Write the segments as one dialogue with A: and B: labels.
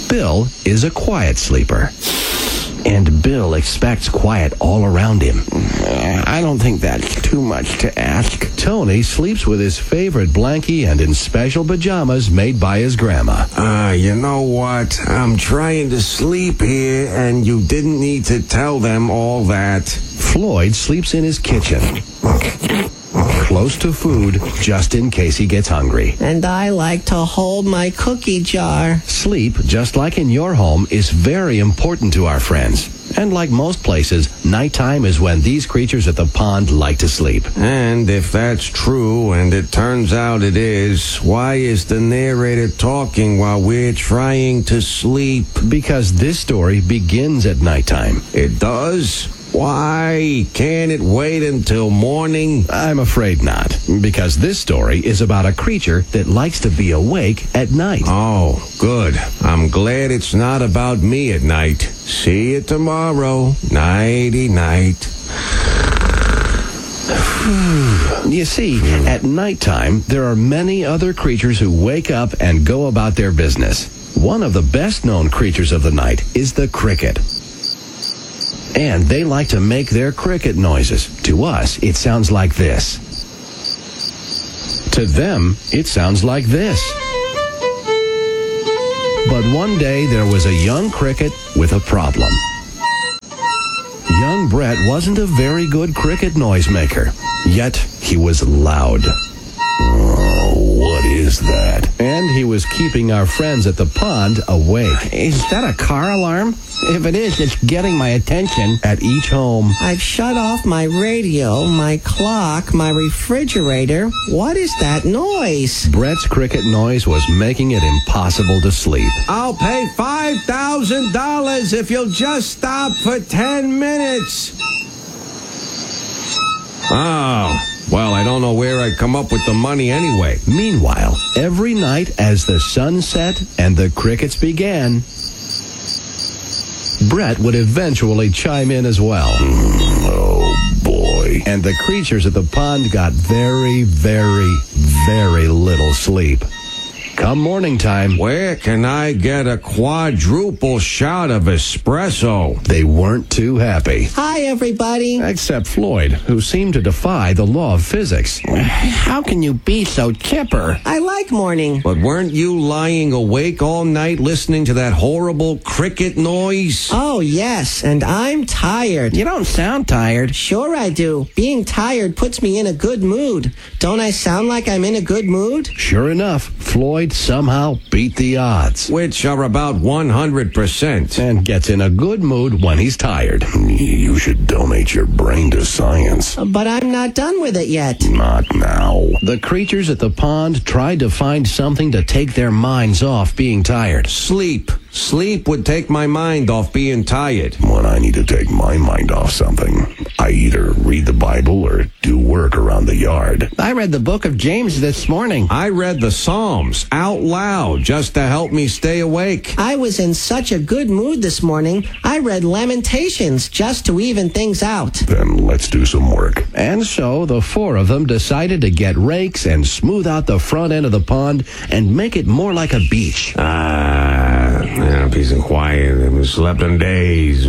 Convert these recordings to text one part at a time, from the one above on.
A: Bill is a quiet sleeper. And Bill expects quiet all around him.
B: I don't think that's too much to ask.
A: Tony sleeps with his favorite blankie and in special pajamas made by his grandma.
C: You know what? I'm trying to sleep here, and you didn't need to tell them all that.
A: Floyd sleeps in his kitchen, close to food, just in case he gets hungry.
D: And I like to hold my cookie jar.
A: Sleep, just like in your home, is very important to our friends. And like most places, nighttime is when these creatures at the pond like to sleep.
C: And if that's true, and it turns out it is, why is the narrator talking while we're trying to sleep?
A: Because this story begins at nighttime.
C: It does? Why? Can't it wait until morning?
A: I'm afraid not, because this story is about a creature that likes to be awake at night.
C: Oh, good. I'm glad it's not about me at night. See you tomorrow. Nighty-night.
A: You see, at nighttime, there are many other creatures who wake up and go about their business. One of the best-known creatures of the night is the cricket. And they like to make their cricket noises. To us, it sounds like this. To them, it sounds like this. But one day, there was a young cricket with a problem. Young Brett wasn't a very good cricket noisemaker, yet he was loud.
B: What is that?
A: And he was keeping our friends at the pond awake.
B: Is that a car alarm? If it is, it's getting my attention.
A: At each home,
D: I've shut off my radio, my clock, my refrigerator. What is that noise?
A: Brett's cricket noise was making it impossible to sleep.
C: I'll pay $5,000 if you'll just stop for 10 minutes. Oh, well, I don't know where I'd come up with the money anyway.
A: Meanwhile, every night as the sun set and the crickets began, Brett would eventually chime in as well.
B: Oh, boy.
A: And the creatures at the pond got very, very, very little sleep. Come morning time,
C: Where can I get a quadruple shot of espresso?
A: they weren't too happy.
D: Hi, everybody.
A: Except Floyd, who seemed to defy the law of physics.
B: How can you be so chipper?
D: I like morning.
C: But weren't you lying awake all night listening to that horrible cricket noise?
D: Oh, yes, and I'm tired.
B: You don't sound tired.
D: Sure I do. Being tired puts me in a good mood. Don't I sound like I'm in a good mood?
A: Sure enough, Floyd somehow beat the odds
C: Which are about 100%.
A: and gets in a good mood when he's tired.
B: You should donate your brain to science.
D: But I'm not done with it yet.
B: Not now.
A: The creatures at the pond tried to find something to take their minds off being tired.
C: Sleep. Sleep would take my mind off being tired.
B: When I need to take my mind off something, I either read the Bible or do work around the yard. I read the book of James this morning.
C: I read the Psalms out loud just to help me stay awake.
D: I was in such a good mood this morning, I read Lamentations just to even things out.
B: Then let's do some work.
A: And so the four of them decided to get rakes and smooth out the front end of the pond and make it more like a beach.
C: Peace and quiet. I haven't slept in days.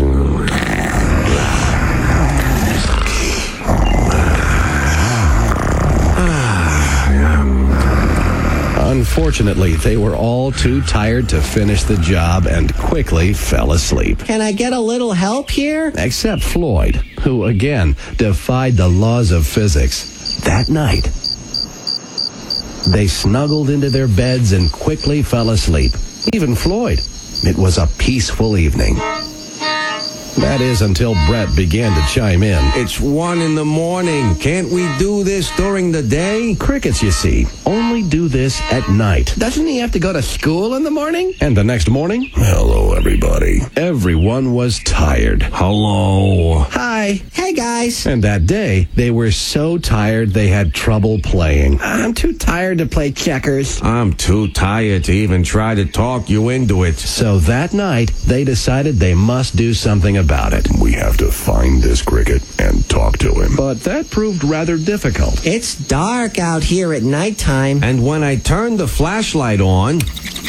A: Unfortunately, they were all too tired to finish the job and quickly fell asleep.
D: Can I get a little help here?
A: Except Floyd, who again defied the laws of physics. That night, they snuggled into their beds and quickly fell asleep. Even Floyd. It was a peaceful evening. That is until Brett began to chime in.
C: It's 1 a.m. Can't we do this during the day?
A: Crickets, you see, only do this at night.
B: Doesn't he have to go to school in the morning?
A: And the next morning,
B: Hello, everybody.
A: everyone was tired.
C: Hello.
B: Hi.
D: Hey, guys.
A: And that day, they were so tired they had trouble playing.
B: I'm too tired to play checkers.
C: I'm too tired to even try to talk you into it.
A: So that night, they decided they must do something about it.
B: We have to find this cricket and talk to him.
A: But that proved rather difficult.
D: It's dark out here at nighttime.
C: And when I turned the flashlight on, the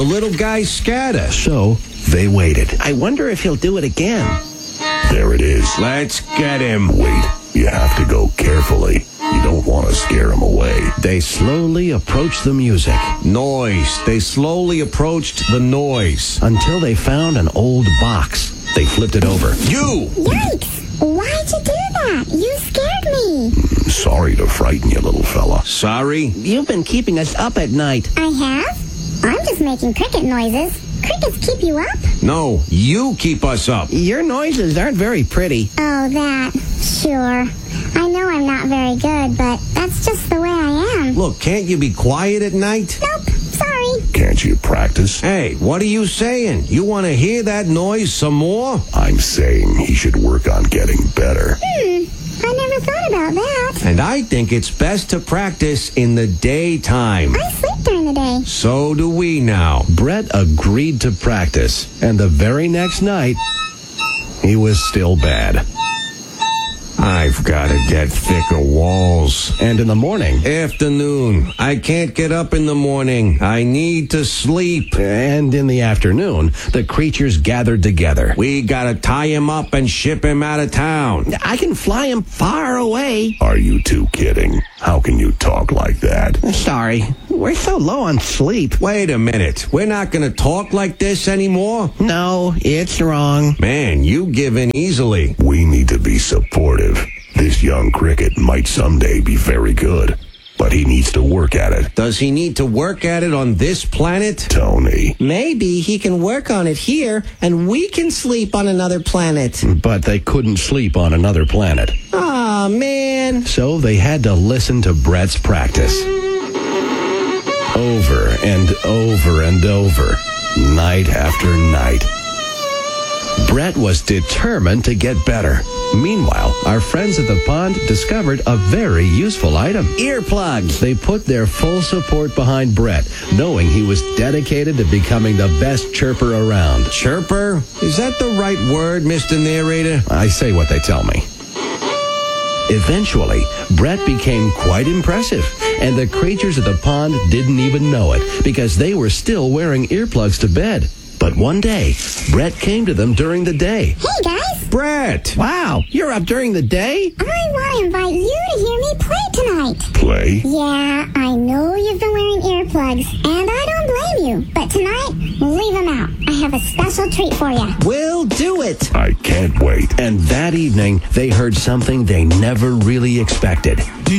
C: The little guys scatter.
A: So they waited.
D: I wonder if he'll do it again.
B: There it is.
C: Let's get him.
B: Wait, you have to go carefully. You don't want to scare him away.
A: They slowly approached the music
C: Noise. They slowly approached the noise.
A: until they found an old box. They flipped it over.
C: You!
E: Yikes! Why'd you do that? You scared me.
B: Sorry to frighten you, little fella.
C: Sorry?
D: You've been keeping us up at night.
E: I have? I'm just making cricket noises. Crickets keep you up?
C: No, you keep us up.
D: Your noises aren't very pretty.
E: Oh, that. Sure. I know I'm not very good, but that's just the way I am.
C: Look, can't you be quiet at night?
E: Nope. Sorry.
B: Can't you practice?
C: Hey, what are you saying? You want to hear that noise some more?
B: I'm saying he should work on getting better.
E: I never thought about that.
C: And I think it's best to practice in the daytime.
E: I sleep during the day.
C: So do we now.
A: Brett agreed to practice, and the very next night, he was still bad.
C: I've got to get thicker walls.
A: And in the morning,
C: Afternoon. I can't get up in the morning. I need to sleep.
A: and in the afternoon, the creatures gathered together.
C: We gotta tie him up and ship him out of town.
D: I can fly him far away.
B: Are you two kidding? How can you talk like that?
D: Sorry. We're so low on sleep.
C: Wait a minute. We're not gonna talk like this anymore?
D: No, it's wrong.
C: Man, you give in easily.
B: We need to be supportive. This young cricket might someday be very good, but he needs to work at it.
C: Does he need to work at it on this planet?
B: Tony,
D: Maybe he can work on it here, and we can sleep on another planet.
A: But they couldn't sleep on another planet.
D: Aw, man.
A: So they had to listen to Brett's practice. Over and over and over, night after night. Brett was determined to get better. Meanwhile, our friends at the pond discovered a very useful item.
D: Earplugs.
A: They put their full support behind Brett, knowing he was dedicated to becoming the best chirper around.
C: Chirper? Is that the right word, Mr. Narrator?
A: I say what they tell me. Eventually, Brett became quite impressive, and the creatures at the pond didn't even know it because they were still wearing earplugs to bed. But one day, Brett came to them during the day.
E: Hey, guys.
C: Brett!
D: Wow, you're up during the day?
E: I want to invite you to hear me play tonight.
B: play?
E: Yeah, I know you've been wearing earplugs, and I don't blame you. But tonight, leave them out. I have a special treat for you.
D: We'll do it.
B: I can't wait.
A: And that evening, they heard something they never really expected.
F: Do